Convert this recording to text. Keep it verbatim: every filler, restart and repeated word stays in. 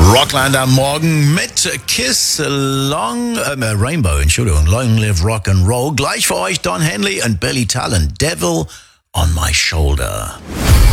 Rockland am Morgen mit Kiss Long, äh, Rainbow, Entschuldigung, Long Live Rock and Roll. Gleich für euch Don Henley und Billy Talent, Devil on My Shoulder.